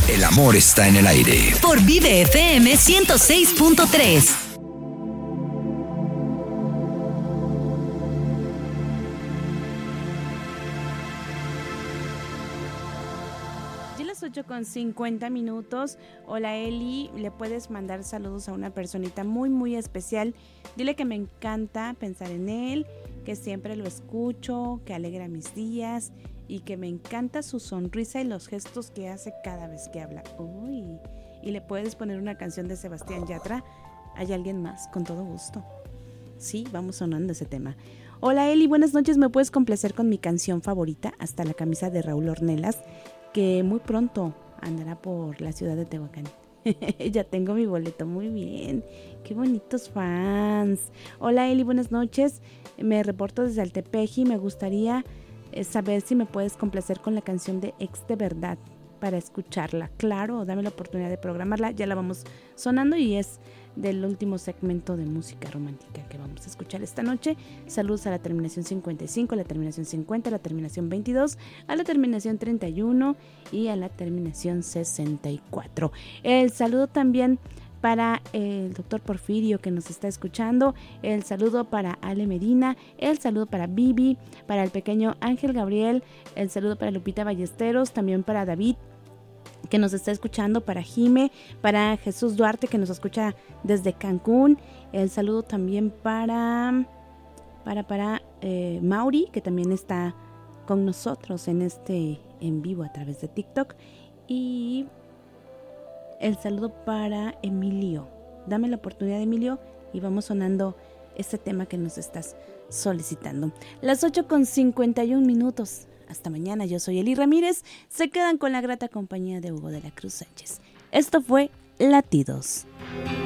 El amor está en el aire. Por Vive FM 106.3. Ya las 8:50. Hola Eli, le puedes mandar saludos a una personita muy muy especial. Dile que me encanta pensar en él, que siempre lo escucho, que alegra mis días y que me encanta su sonrisa y los gestos que hace cada vez que habla. Uy, y le puedes poner una canción de Sebastián Yatra. ¿Hay alguien más? Con todo gusto. Sí, vamos sonando ese tema. Hola Eli, buenas noches. ¿Me puedes complacer con mi canción favorita, Hasta la camisa de Raúl Ornelas, que muy pronto andará por la ciudad de Tehuacán? Ya tengo mi boleto, muy bien. Qué bonitos fans. Hola Eli, buenas noches. Me reporto desde Altepeji. Me gustaría saber si me puedes complacer con la canción de Ex de Verdad para escucharla. Claro, dame la oportunidad de programarla. Ya la vamos sonando y es del último segmento de música romántica que vamos a escuchar esta noche. Saludos a la terminación 55, a la terminación 50, a la terminación 22, a la terminación 31 y a la terminación 64. El saludo también para el doctor Porfirio que nos está escuchando, el saludo para Ale Medina, el saludo para Vivi, para el pequeño Ángel Gabriel, el saludo para Lupita Ballesteros, también para David que nos está escuchando, para Jime, para Jesús Duarte que nos escucha desde Cancún, el saludo también para Mauri que también está con nosotros en en vivo a través de TikTok, y el saludo para Emilio. Dame la oportunidad, Emilio, y vamos sonando este tema que nos estás solicitando. Las 8:51. Hasta mañana, yo soy Eli Ramírez. Se quedan con la grata compañía de Hugo de la Cruz Sánchez. Esto fue Latidos.